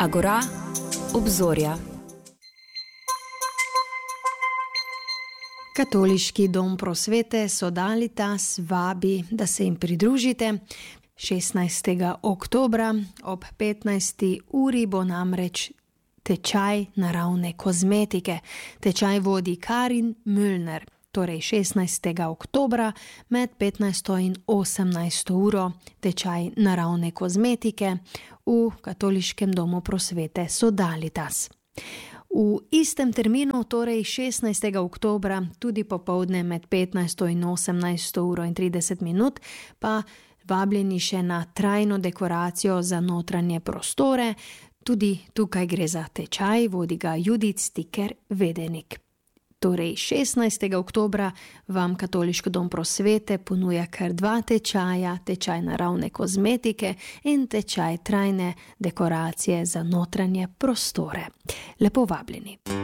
Agora, obzorja. Katoliški dom prosvete Sodalitas vabi, da se jim pridružite. 16. oktobra ob 15. uri bo namreč tečaj naravne kozmetike. Tečaj vodi Karin Müllner. Torej 16. oktobra med 15. in 18. uro tečaj naravne kozmetike v Katoliškem domu prosvete Sodalitas. V istem terminu, torej 16. oktobra, tudi popoldne med 15. in 18. uro in 30 minut, pa vabljeni še na trajno dekoracijo za notranje prostore. Tudi tukaj gre za tečaj, vodi ga Judith Stiker Vedenik. Torej 16. oktobra vam Katoliški dom prosvete ponuja kar 2 tečaja, tečaj naravne kozmetike in tečaj trajne dekoracije za notranje prostore. Lepo vabljeni.